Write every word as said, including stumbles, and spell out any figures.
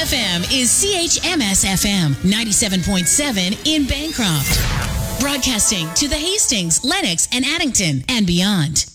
F M is C H M S F M ninety-seven point seven in Bancroft. Broadcasting to the Hastings, Lenox, and Addington and beyond.